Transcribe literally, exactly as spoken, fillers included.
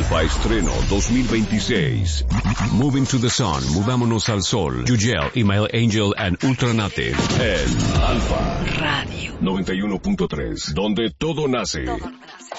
Alfa Estreno dos mil veintiséis. Moving to the Sun, Movámonos al Sol, Yugel, Email Angel and Ultranative. En Alfa Radio noventa y uno punto tres, donde todo nace. Todo nace.